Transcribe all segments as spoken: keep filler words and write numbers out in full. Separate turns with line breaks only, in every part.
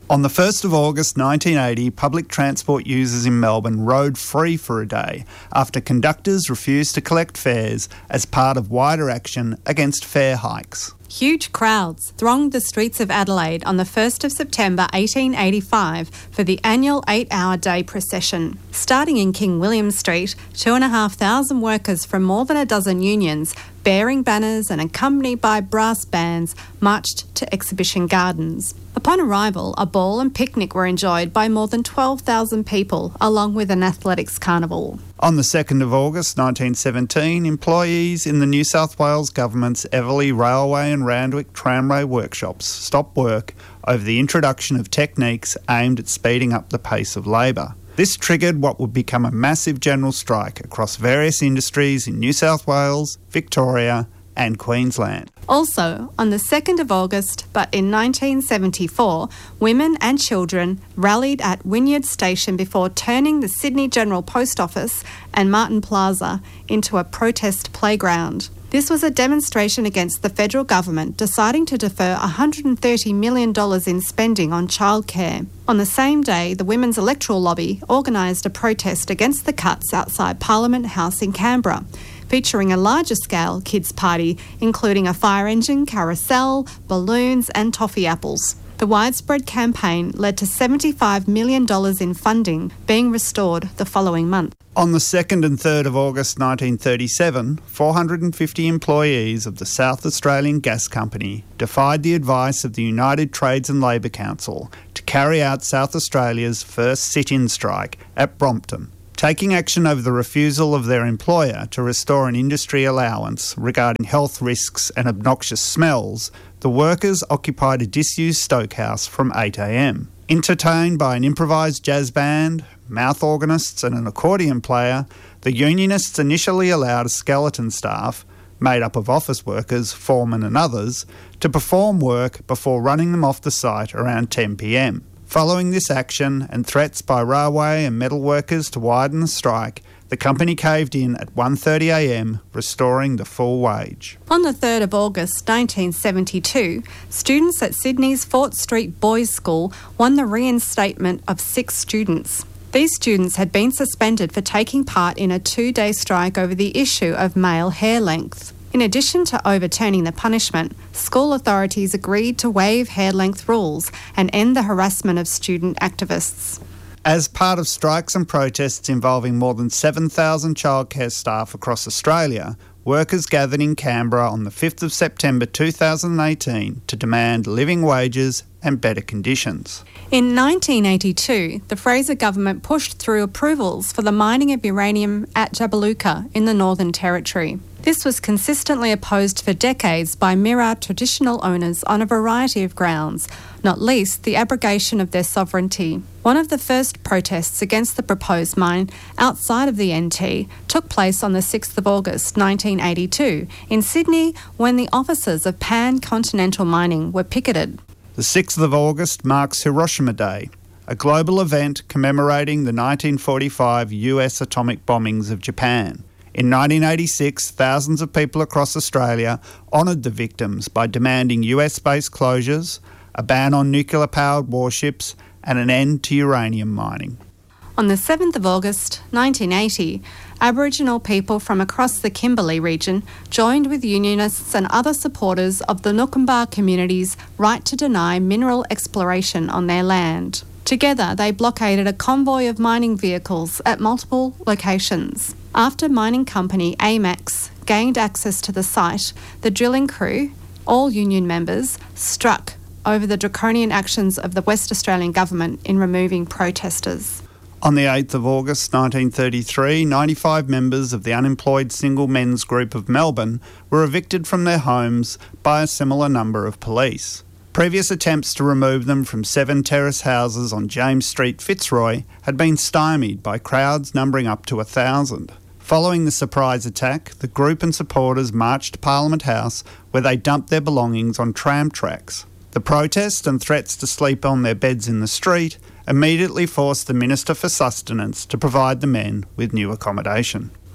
On the first of August nineteen eighty, public transport users in Melbourne rode free for a day after conductors refused to collect fares as part of wider action against fare hikes.
Huge crowds thronged the streets of Adelaide on the first of September eighteen eighty-five for the annual eight-hour day procession. Starting in King William Street, two and a half thousand workers from more than a dozen unions, bearing banners and accompanied by brass bands, marched to Exhibition Gardens. Upon arrival, a ball and picnic were enjoyed by more than twelve thousand people, along with an athletics carnival.
On the second of August nineteen seventeen, employees in the New South Wales Government's Everleigh Railway and Randwick Tramway workshops stopped work over the introduction of techniques aimed at speeding up the pace of labour. This triggered what would become a massive general strike across various industries in New South Wales, Victoria and Queensland.
Also, on the second of August, but in nineteen seventy-four, women and children rallied at Wynyard Station before turning the Sydney General Post Office and Martin Plaza into a protest playground. This was a demonstration against the federal government deciding to defer one hundred thirty million dollars in spending on childcare. On the same day, the Women's Electoral Lobby organised a protest against the cuts outside Parliament House in Canberra, featuring a larger-scale kids' party, including a fire engine, carousel, balloons and toffee apples. The widespread campaign led to seventy-five million dollars in funding being restored the following month.
On the second and third of August nineteen thirty-seven, four hundred fifty employees of the South Australian Gas Company defied the advice of the United Trades and Labour Council to carry out South Australia's first sit-in strike at Brompton. Taking action over the refusal of their employer to restore an industry allowance regarding health risks and obnoxious smells, the workers occupied a disused stokehouse from eight a m. Entertained by an improvised jazz band, mouth organists and an accordion player, the unionists initially allowed a skeleton staff, made up of office workers, foremen and others, to perform work before running them off the site around ten p m. Following this action and threats by railway and metal workers to widen the strike, the company caved in at one thirty a m, restoring the full wage.
On the third of August nineteen seventy-two, students at Sydney's Fort Street Boys' School won the reinstatement of six students. These students had been suspended for taking part in a two-day strike over the issue of male hair length. In addition to overturning the punishment, school authorities agreed to waive hair length rules and end the harassment of student activists.
As part of strikes and protests involving more than seven thousand childcare staff across Australia, workers gathered in Canberra on the fifth of September two thousand eighteen to demand living wages and better conditions.
In nineteen eighty-two, the Fraser government pushed through approvals for the mining of uranium at Jabiluka in the Northern Territory. This was consistently opposed for decades by Mirarr traditional owners on a variety of grounds, not least the abrogation of their sovereignty. One of the first protests against the proposed mine outside of the N T took place on the sixth of August nineteen eighty-two in Sydney when the offices of Pan Continental Mining were picketed.
The sixth of August marks Hiroshima Day, a global event commemorating the nineteen forty-five U S atomic bombings of Japan. In nineteen eighty-six, thousands of people across Australia honoured the victims by demanding U S-based closures, a ban on nuclear-powered warships and an end to uranium mining.
On the seventh of August nineteen eighty, Aboriginal people from across the Kimberley region joined with unionists and other supporters of the Noonkanbah community's right to deny mineral exploration on their land. Together, they blockaded a convoy of mining vehicles at multiple locations. After mining company AMEX gained access to the site, the drilling crew, all union members, struck over the draconian actions of the West Australian government in removing protesters.
On the eighth of August nineteen thirty-three, ninety-five members of the unemployed single men's group of Melbourne were evicted from their homes by a similar number of police. Previous attempts to remove them from seven terrace houses on James Street, Fitzroy, had been stymied by crowds numbering up to a thousand. Following the surprise attack, the group and supporters marched to Parliament House where they dumped their belongings on tram tracks. The protest and threats to sleep on their beds in the street immediately forced the Minister for Sustenance to provide the men with new accommodation.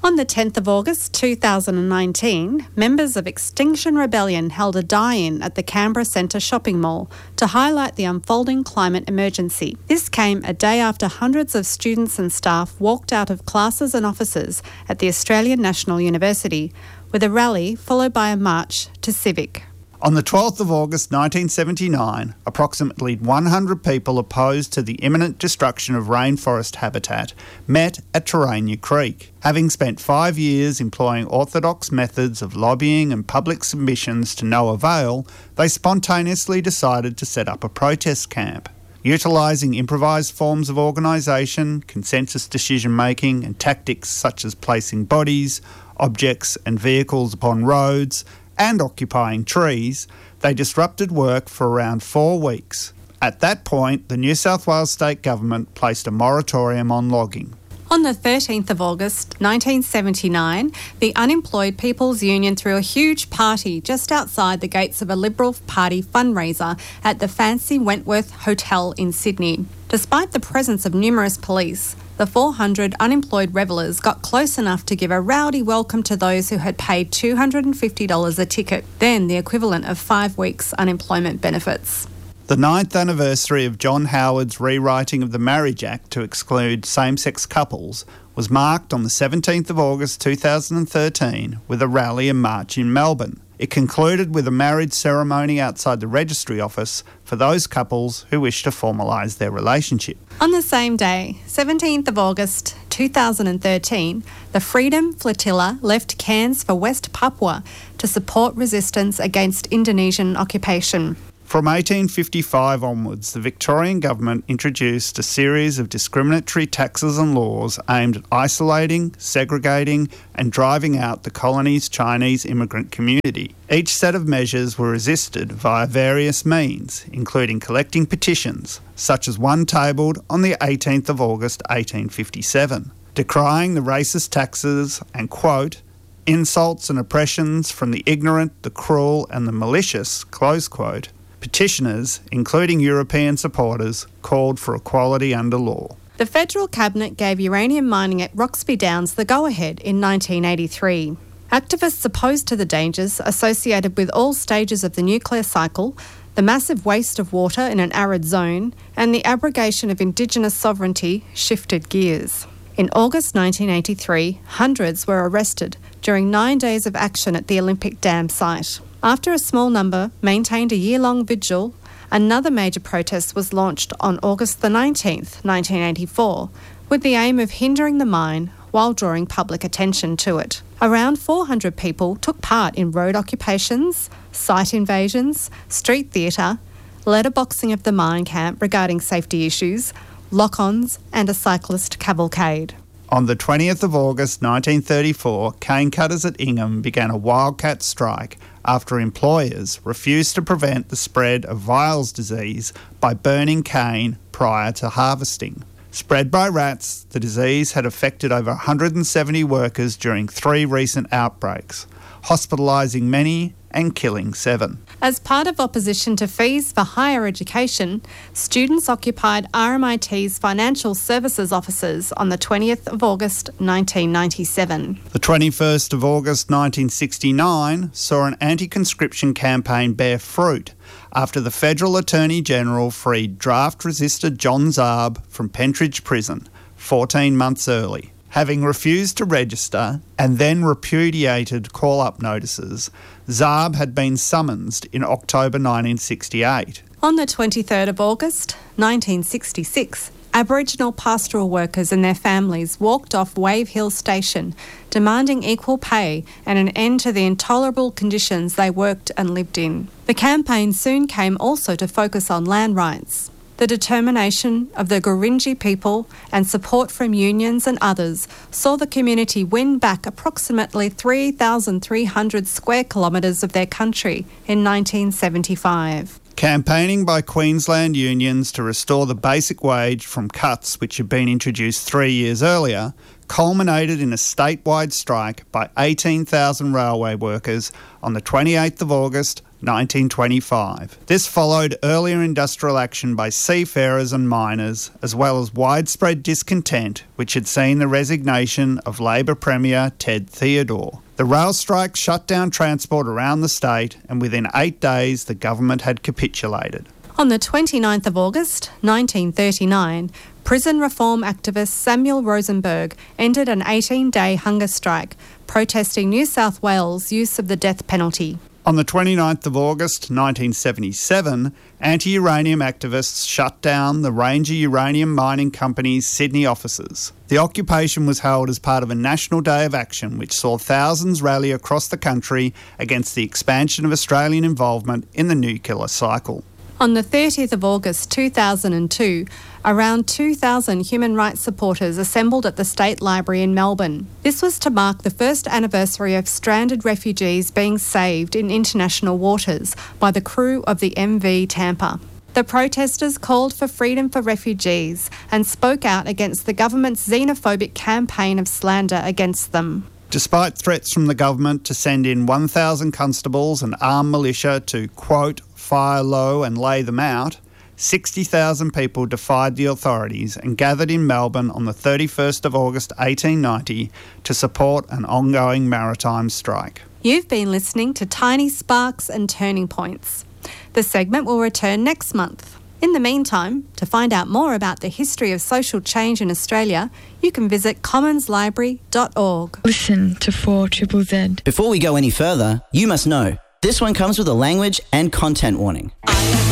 On the tenth of August two thousand nineteen, members of Extinction Rebellion held a die-in at the Canberra Centre shopping mall to highlight the unfolding climate emergency. This came a day after hundreds of students and staff walked out of classes and offices at the Australian National University, with a rally followed by a march to Civic.
On the twelfth of August nineteen seventy-nine, approximately one hundred people opposed to the imminent destruction of rainforest habitat met at Terania Creek. Having spent five years employing orthodox methods of lobbying and public submissions to no avail, they spontaneously decided to set up a protest camp. Utilising improvised forms of organisation, consensus decision-making and tactics such as placing bodies, objects and vehicles upon roads, and occupying trees, they disrupted work for around four weeks. At that point, the New South Wales State Government placed a moratorium on logging.
On the thirteenth of August nineteen seventy-nine, the Unemployed People's Union threw a huge party just outside the gates of a Liberal Party fundraiser at the fancy Wentworth Hotel in Sydney. Despite the presence of numerous police, the four hundred unemployed revellers got close enough to give a rowdy welcome to those who had paid two hundred fifty dollars a ticket, then the equivalent of five weeks' unemployment benefits.
The ninth anniversary of John Howard's rewriting of the Marriage Act to exclude same-sex couples was marked on the seventeenth of August two thousand thirteen with a rally and march in Melbourne. It concluded with a marriage ceremony outside the registry office for those couples who wish to formalise their relationship.
On the same day, seventeenth of August two thousand thirteen, the Freedom Flotilla left Cairns for West Papua to support resistance against Indonesian occupation.
From eighteen fifty-five onwards, the Victorian government introduced a series of discriminatory taxes and laws aimed at isolating, segregating and driving out the colony's Chinese immigrant community. Each set of measures were resisted via various means, including collecting petitions, such as one tabled on the eighteenth of August eighteen fifty-seven, decrying the racist taxes and, quote, insults and oppressions from the ignorant, the cruel and the malicious, close quote. Petitioners, including European supporters, called for equality under law.
The Federal Cabinet gave uranium mining at Roxby Downs the go-ahead in nineteen eighty-three. Activists opposed to the dangers associated with all stages of the nuclear cycle, the massive waste of water in an arid zone, and the abrogation of Indigenous sovereignty shifted gears. In August nineteen eighty-three, hundreds were arrested during nine days of action at the Olympic Dam site. After a small number maintained a year-long vigil, another major protest was launched on August the nineteenth, nineteen eighty-four, with the aim of hindering the mine while drawing public attention to it. Around four hundred people took part in road occupations, site invasions, street theatre, letterboxing of the mine camp regarding safety issues, lock-ons and a cyclist cavalcade.
On the twentieth of August nineteen thirty-four, cane cutters at Ingham began a wildcat strike after employers refused to prevent the spread of Weil's disease by burning cane prior to harvesting. Spread by rats, the disease had affected over one hundred seventy workers during three recent outbreaks, hospitalising many and killing seven.
As part of opposition to fees for higher education, students occupied R M I T's financial services offices on the twentieth of August nineteen ninety-seven.
The twenty-first of August nineteen sixty-nine saw an anti-conscription campaign bear fruit after the Federal Attorney General freed draft-resisted John Zarb from Pentridge Prison fourteen months early. Having refused to register and then repudiated call-up notices, Zarb had been summoned in October nineteen sixty-eight.
On the twenty-third of August nineteen sixty-six, Aboriginal pastoral workers and their families walked off Wave Hill Station, demanding equal pay and an end to the intolerable conditions they worked and lived in. The campaign soon came also to focus on land rights. The determination of the Gurindji people and support from unions and others saw the community win back approximately three thousand three hundred square kilometres of their country in nineteen seventy-five.
Campaigning by Queensland unions to restore the basic wage from cuts which had been introduced three years earlier culminated in a statewide strike by eighteen thousand railway workers on the twenty-eighth of August nineteen twenty-five. This followed earlier industrial action by seafarers and miners, as well as widespread discontent, which had seen the resignation of Labor Premier Ted Theodore. The rail strike shut down transport around the state, and within eight days the government had capitulated.
On the twenty-ninth of August, nineteen thirty-nine, prison reform activist Samuel Rosenberg ended an eighteen-day hunger strike, protesting New South Wales' use of the death penalty.
On the twenty-ninth of August nineteen seventy-seven, anti-uranium activists shut down the Ranger Uranium Mining Company's Sydney offices. The occupation was held as part of a national day of action which saw thousands rally across the country against the expansion of Australian involvement in the nuclear cycle.
On the thirtieth of August two thousand two, around two thousand human rights supporters assembled at the State Library in Melbourne. This was to mark the first anniversary of stranded refugees being saved in international waters by the crew of the M V Tampa. The protesters called for freedom for refugees and spoke out against the government's xenophobic campaign of slander against them.
Despite threats from the government to send in one thousand constables and armed militia to, quote, fire low and lay them out, sixty thousand people defied the authorities and gathered in Melbourne on the thirty-first of August eighteen ninety to support an ongoing maritime strike.
You've been listening to Tiny Sparks and Turning Points. The segment will return next month. In the meantime, to find out more about the history of social change in Australia, you can visit commons library dot org.
Listen to four triple Z.
Before we go any further, you must know, this one comes with a language and content warning.